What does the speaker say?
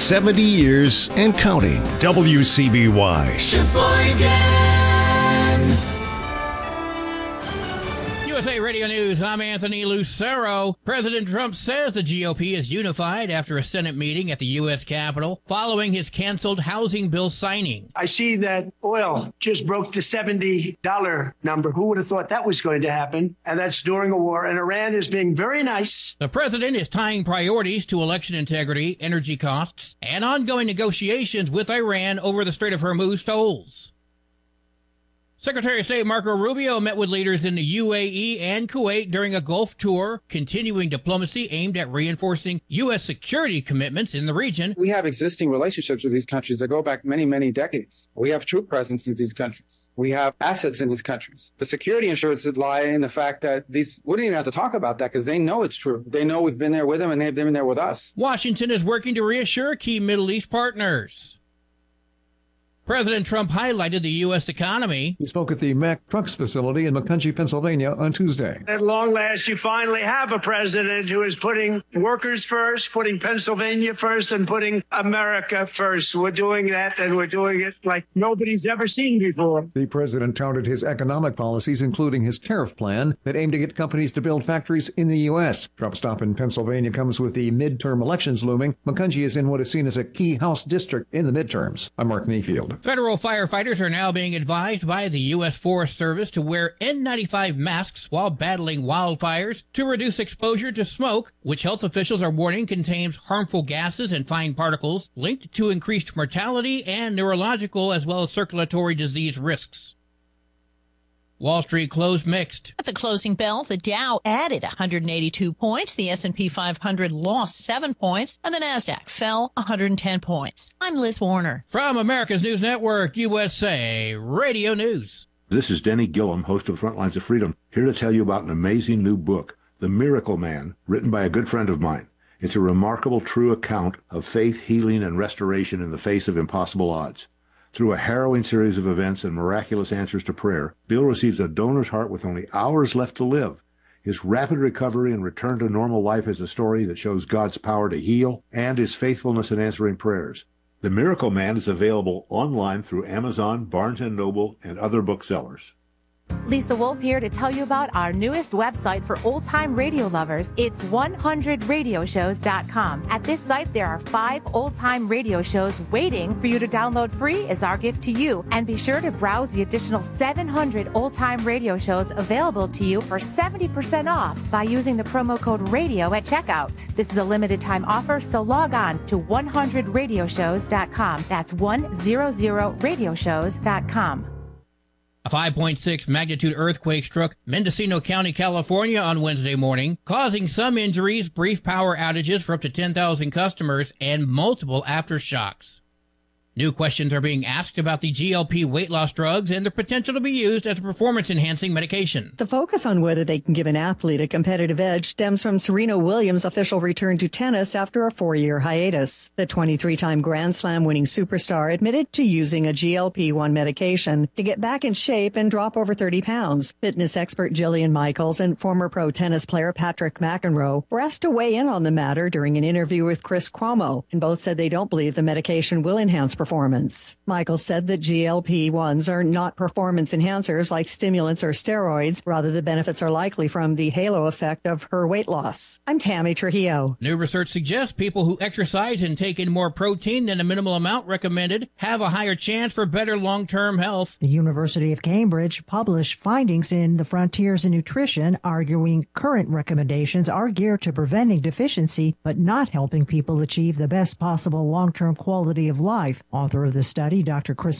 70 years and counting. WCBY. USA Radio News, I'm Anthony Lucero. President Trump says the GOP is unified after a Senate meeting at the U.S. Capitol following his canceled housing bill signing. I see that oil just broke the $70 number. Who would have thought that was going to happen? And that's during a war. And Iran is being very nice. The president is tying priorities to election integrity, energy costs, and ongoing negotiations with Iran over the Strait of Hormuz tolls. Secretary of State Marco Rubio met with leaders in the UAE and Kuwait during a Gulf tour, continuing diplomacy aimed at reinforcing U.S. security commitments in the region. We have existing relationships with these countries that go back many, many decades. We have troop presence in these countries. We have assets in these countries. The security assurances lie in the fact that we didn't even have to talk about that because they know it's true. They know we've been there with them and they've been there with us. Washington is working to reassure key Middle East partners. President Trump highlighted the U.S. economy. He spoke at the Mack Trucks facility in Macungie, Pennsylvania on Tuesday. At long last, you finally have a president who is putting workers first, putting Pennsylvania first, and putting America first. We're doing that, and we're doing it like nobody's ever seen before. The president touted his economic policies, including his tariff plan that aimed to get companies to build factories in the U.S. Trump's stop in Pennsylvania comes with the midterm elections looming. Macungie is in what is seen as a key House district in the midterms. I'm Mark Mayfield. Federal firefighters are now being advised by the U.S. Forest Service to wear N95 masks while battling wildfires to reduce exposure to smoke, which health officials are warning contains harmful gases and fine particles linked to increased mortality and neurological as well as circulatory disease risks. Wall Street closed mixed. At the closing bell, the Dow added 182 points, the S&P 500 lost 7 points, and the Nasdaq fell 110 points. I'm Liz Warner. From America's News Network, USA Radio News. This is Denny Gillum, host of Frontlines of Freedom, here to tell you about an amazing new book, The Miracle Man, written by a good friend of mine. It's a remarkable, true account of faith, healing, and restoration in the face of impossible odds. Through a harrowing series of events and miraculous answers to prayer, Bill receives a donor's heart with only hours left to live. His rapid recovery and return to normal life is a story that shows God's power to heal and his faithfulness in answering prayers. The Miracle Man is available online through Amazon, Barnes & Noble, and other booksellers. Lisa Wolf here to tell you about our newest website for old-time radio lovers. It's 100radioshows.com. At this site, there are 5 old-time radio shows waiting for you to download free as our gift to you. And be sure to browse the additional 700 old-time radio shows available to you for 70% off by using the promo code RADIO at checkout. This is a limited-time offer, so log on to 100radioshows.com. That's 100radioshows.com. A 5.6 magnitude earthquake struck Mendocino County, California on Wednesday morning, causing some injuries, brief power outages for up to 10,000 customers, and multiple aftershocks. New questions are being asked about the GLP weight loss drugs and their potential to be used as a performance-enhancing medication. The focus on whether they can give an athlete a competitive edge stems from Serena Williams' official return to tennis after a 4-year hiatus. The 23-time Grand Slam-winning superstar admitted to using a GLP-1 medication to get back in shape and drop over 30 pounds. Fitness expert Jillian Michaels and former pro tennis player Patrick McEnroe were asked to weigh in on the matter during an interview with Chris Cuomo, and both said they don't believe the medication will enhance performance. Michael said that GLP-1s are not performance enhancers like stimulants or steroids. Rather, the benefits are likely from the halo effect of her weight loss. I'm Tammy Trujillo. New research suggests people who exercise and take in more protein than the minimal amount recommended have a higher chance for better long-term health. The University of Cambridge published findings in the Frontiers in Nutrition, arguing current recommendations are geared to preventing deficiency but not helping people achieve the best possible long-term quality of life. Author of the study, Dr. Chris